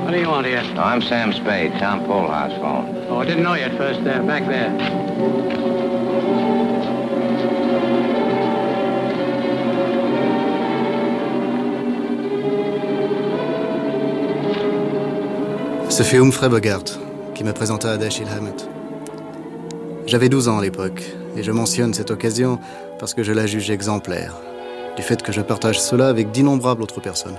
What do you want here? Oh, I'm Sam Spade, Tom Polehouse phone. Oh, I didn't know you at first. There, back there. Ce fut Humphrey Bogart qui me présenta à Dashiell Hammett. J'avais 12 ans à l'époque, et je mentionne cette occasion parce que je la juge exemplaire, du fait que je partage cela avec d'innombrables autres personnes.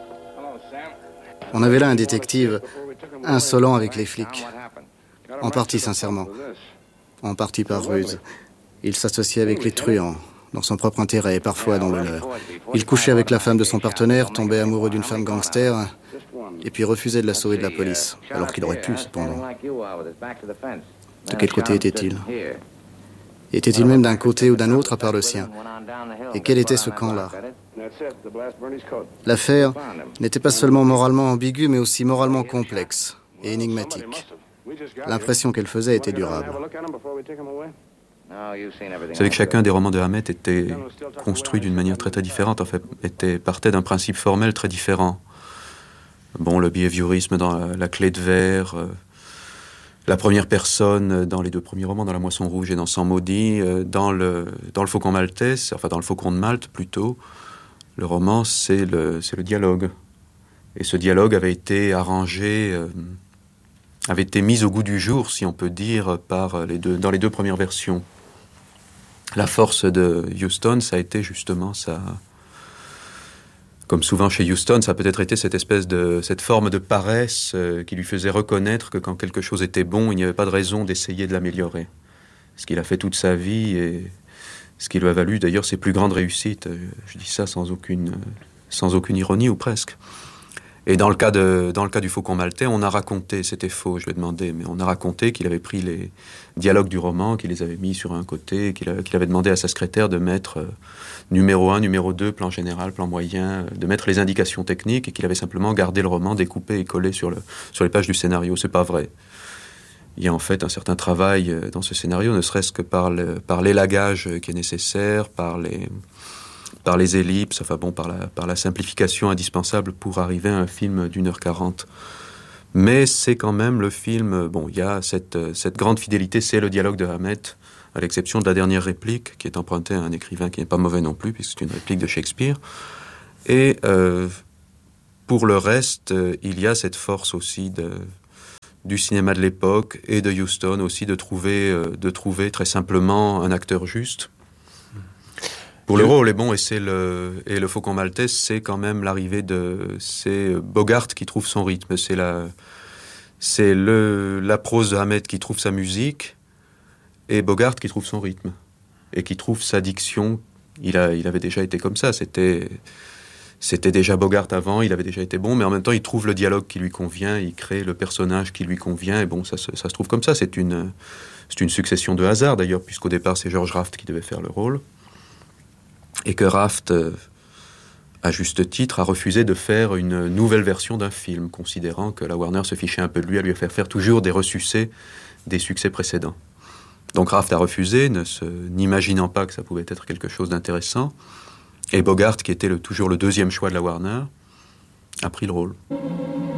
On avait là un détective insolent avec les flics, en partie sincèrement, en partie par ruse. Il s'associait avec les truands, dans son propre intérêt et parfois dans le leur. Il couchait avec la femme de son partenaire, tombait amoureux d'une femme gangster, et puis refusait de la sauver de la police, alors qu'il aurait pu, cependant. De quel côté était-il? Était-il même d'un côté ou d'un autre à part le sien? Et quel était ce camp-là? L'affaire n'était pas seulement moralement ambiguë, mais aussi moralement complexe et énigmatique. L'impression qu'elle faisait était durable. Vous savez que chacun des romans de Hammett était construit d'une manière très très différente, en fait, partait d'un principe formel très différent. Bon, le behaviorisme dans la clé de verre, la première personne dans les deux premiers romans, dans La Moisson Rouge et dans Sang Maudit, dans le Faucon Maltese, enfin dans le Faucon de Malte plutôt, le roman c'est le dialogue. Et ce dialogue avait été arrangé, avait été mis au goût du jour, si on peut dire, dans les deux premières versions. La force de Huston, ça a été justement ça. Comme souvent chez Huston, ça a peut-être été cette forme de paresse qui lui faisait reconnaître que quand quelque chose était bon, il n'y avait pas de raison d'essayer de l'améliorer. Ce qu'il a fait toute sa vie et ce qui lui a valu d'ailleurs ses plus grandes réussites. Je dis ça sans aucune ironie ou presque. Et dans le cas du Faucon Maltais, on a raconté, c'était faux, je l'ai demandé, mais on a raconté qu'il avait pris les dialogues du roman, qu'il les avait mis sur un côté, qu'il avait demandé à sa secrétaire de mettre numéro 1, numéro 2, plan général, plan moyen, de mettre les indications techniques et qu'il avait simplement gardé le roman découpé et collé sur les pages du scénario. C'est pas vrai. Il y a en fait un certain travail dans ce scénario, ne serait-ce que par l'élagage qui est nécessaire, par les ellipses, enfin bon, par la simplification indispensable pour arriver à un film d'1h40. Mais c'est quand même le film, bon, il y a cette grande fidélité, c'est le dialogue de Hammett, à l'exception de la dernière réplique, qui est empruntée à un écrivain qui n'est pas mauvais non plus, puisque c'est une réplique de Shakespeare. Et pour le reste, il y a cette force aussi du cinéma de l'époque et de Huston aussi de trouver très simplement un acteur juste. Pour le rôle est bon, et le Faucon Maltese, c'est quand même c'est Bogart qui trouve son rythme, c'est la prose de Hammett qui trouve sa musique, et Bogart qui trouve son rythme, et qui trouve sa diction. Il avait déjà été comme ça, c'était déjà Bogart avant, il avait déjà été bon, mais en même temps il trouve le dialogue qui lui convient, il crée le personnage qui lui convient, et bon, ça se trouve comme ça, c'est une succession de hasards d'ailleurs, puisqu'au départ c'est George Raft qui devait faire le rôle. Et que Raft, à juste titre, a refusé de faire une nouvelle version d'un film, considérant que la Warner se fichait un peu de lui à lui faire toujours des ressucés des succès précédents. Donc Raft a refusé, n'imaginant pas que ça pouvait être quelque chose d'intéressant. Et Bogart, qui était toujours le deuxième choix de la Warner, a pris le rôle.